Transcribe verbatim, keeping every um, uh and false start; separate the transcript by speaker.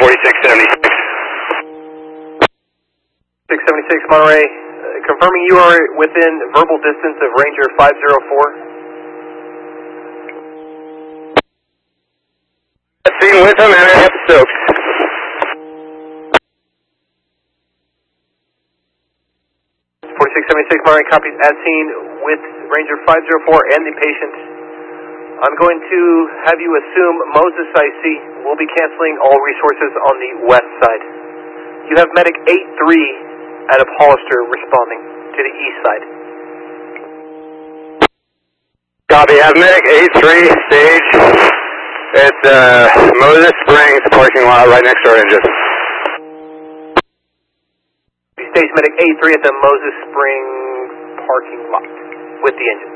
Speaker 1: forty-six seventy-six.
Speaker 2: six seventy-six Monterey, uh, confirming you are within verbal distance of Ranger five zero four.
Speaker 1: Seen with him and I have soaked.
Speaker 2: forty-six seventy-six Monterey copies as seen with Ranger five zero four and the patient. I'm going to have you assume Moses I C will be canceling all resources on the west side. You have medic eight three out of Hollister responding to the east side.
Speaker 1: Copy, have medic eight three stage. It's uh, Moses Springs parking lot right next to our engine.
Speaker 2: Stage medic eight three at the Moses Springs parking lot with the engine.